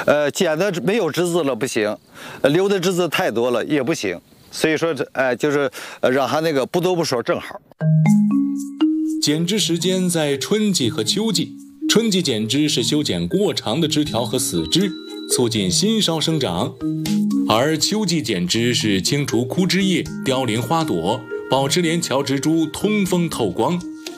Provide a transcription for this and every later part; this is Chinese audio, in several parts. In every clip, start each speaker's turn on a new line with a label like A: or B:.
A: 剪的没有枝子了不行，留的枝子太多了也不行。所以说就是让它那个不多不少正好。
B: 剪枝时间在春季和秋季。春季剪枝是修剪过长的枝条和死枝，促进新梢生长；而秋季剪枝是清除枯枝叶、凋零花朵，保持连翘植株通风透光。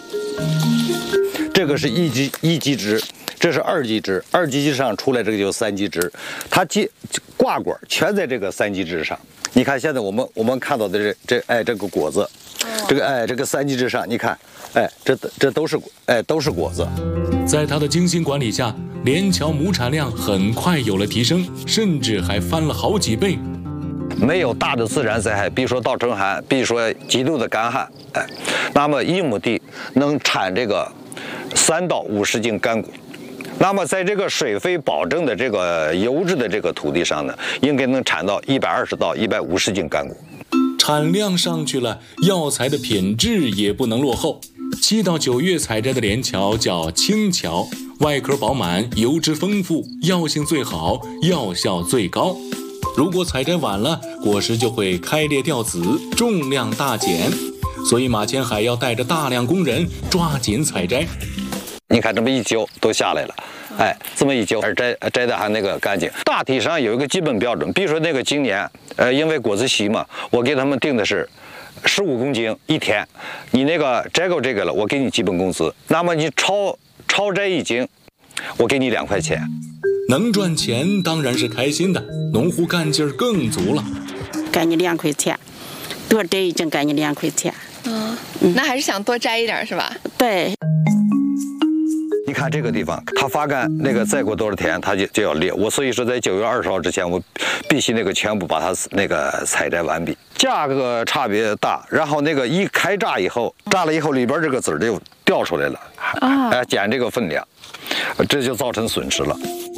A: 这个是一级枝，这是2级枝，2级枝上出来这个就是3级枝，它挂果全在这个3级枝上。你看现在我们看到的这个果子，这个3级枝上，你看，这都是果子。
B: 在它的精心管理下，连翘亩产量很快有了提升，甚至还翻了好几倍。
A: 没有大的自然灾害，比如说倒春寒，比如说极度的干旱，那么1亩地能产这个3到50斤干果。那么在这个水肥保证的这个优质的这个土地上呢，应该能产到120到150斤干果。
B: 产量上去了，药材的品质也不能落后。7到9月采摘的连翘叫青翘，外壳饱满，油脂丰富，药性最好，药效最高。如果采摘晚了，果实就会开裂掉籽，重量大减。所以马前海要带着大量工人抓紧采摘。
A: 你看这么一揪都下来了，这么一揪摘的还那个干净。大体上有一个基本标准，比如说那个今年，因为果子稀嘛，我给他们定的是15公斤一天。你那个摘够这个了，我给你基本工资。那么你超摘1斤，我给你2块钱。
B: 能赚钱当然是开心的，农户干劲儿更足了。
C: 给你2块钱，多摘1斤给你2块钱。
D: 那还是想多摘一点是吧？
C: 对。
A: 你看这个地方，它发干那个再过多少天，它就要裂。我所以说在9月20号之前，我必须那个全部把它那个采摘完毕。价格差别大，然后那个一开榨以后，榨了以后里边这个籽儿就掉出来了，减这个分量，这就造成损失了。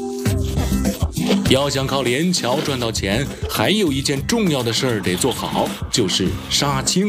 B: 要想靠连翘赚到钱，还有一件重要的事儿得做好，就是杀青。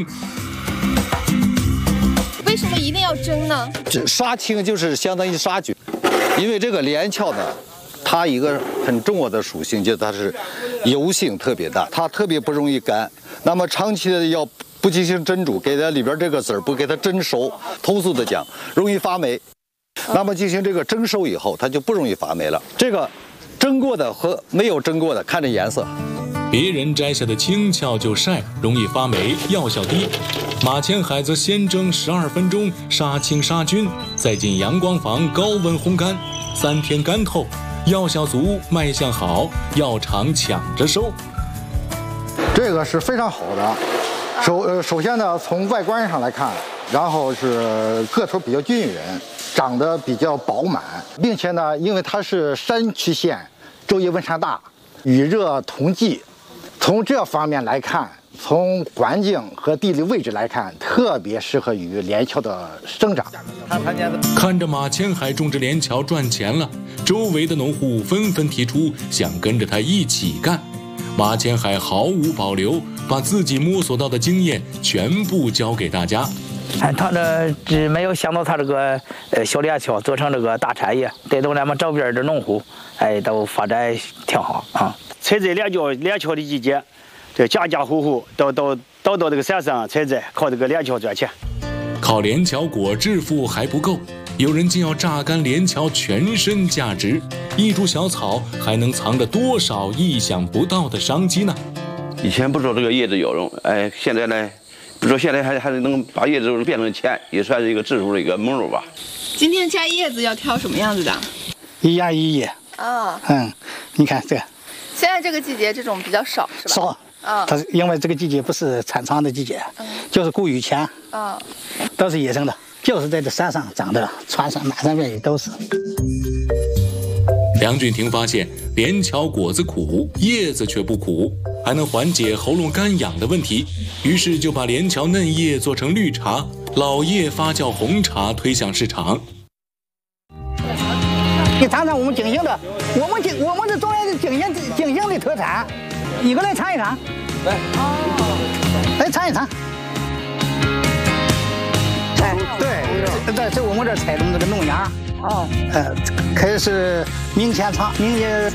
D: 为什么一定要蒸呢？
A: 杀青就是相当于杀菌，因为这个连翘呢，它一个很重要的属性就是它是油性特别大，它特别不容易干。那么长期的要不进行蒸煮，给它里边这个籽儿不给它蒸熟，通俗的讲容易发霉。那么进行这个蒸熟以后，它就不容易发霉了。这个蒸过的和没有蒸过的看着颜色。
B: 别人摘下的青翘就晒，容易发霉，药效低。马前海则先蒸12分钟，杀青杀菌，再进阳光房高温烘干，3天干透，药效足，卖相好，药厂抢着收。
E: 这个是非常好的。首先呢，从外观上来看，然后是个头比较均匀，长得比较饱满，并且呢，因为它是山区县，昼夜温差大，雨热同季，从这方面来看，从环境和地理位置来看，特别适合于连翘的生长。
B: 看着马前海种植连翘赚钱了，周围的农户纷纷提出想跟着他一起干。马前海毫无保留，把自己摸索到的经验全部教给大家。
F: 他这没有想到他这个小连翘做成这个大产业，带动咱们周边的农户，都发展挺好啊。
G: 采摘连翘的季节，这家家户户都到这个山上采摘，靠这个连翘赚钱。
B: 靠连翘果致富还不够，有人竟要榨干连翘全身价值，一株小草还能藏着多少意想不到的商机呢？
H: 以前不知道这个叶子有用，现在呢，不说现在还能把叶子变成钱，也算是一个致富的一个门路吧。
D: 今天摘叶子要挑什么样子的？
E: 一叶一叶。你看这个。
D: 现在这个季节这种比较少是吧？
E: 少。它因为这个季节不是产仓的季节，就是过雨前。都是野生的，就是在这山上长的，川上、南山遍野都是。
B: 梁俊廷发现连翘果子苦，叶子却不苦，还能缓解喉咙干痒的问题，于是就把连翘嫩叶做成绿茶，老叶发酵红茶推向市场。
E: 你尝尝我们景兴的，我们是中原的景兴的特产，你过来尝一尝。来尝一尝。对，这我们这采的这个弄芽。开始明前尝，明年